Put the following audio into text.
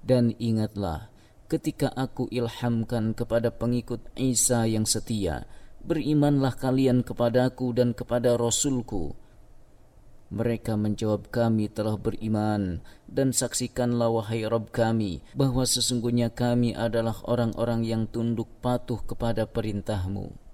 Dan ingatlah ketika aku ilhamkan kepada pengikut Isa yang setia, berimanlah kalian kepadaku dan kepada Rasulku. Mereka menjawab, kami telah beriman, dan saksikanlah wahai Rabb kami, bahwa sesungguhnya kami adalah orang-orang yang tunduk patuh kepada perintahmu.